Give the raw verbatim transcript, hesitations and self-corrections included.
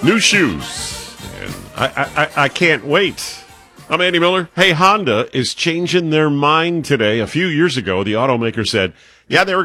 New shoes. And I, I, I can't wait. I'm Andy Miller. Hey, Honda is changing their mind today. A few years ago, the automaker said, yeah, they were